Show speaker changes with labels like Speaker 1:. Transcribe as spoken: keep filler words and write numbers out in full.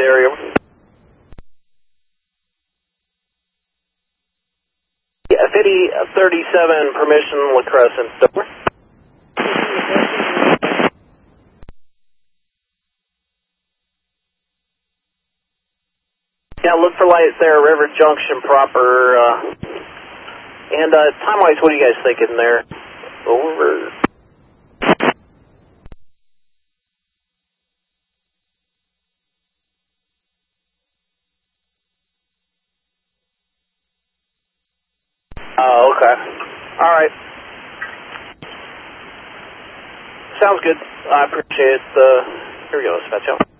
Speaker 1: area. Yeah, fifty thirty-seven, permission, La Crescent. Over. Yeah, look for lights there, River Junction proper. Uh, and uh, time-wise, what are you guys thinking there? Over. Oh, okay. All right. Sounds good. I appreciate it. Uh, here we go, Dispatch out.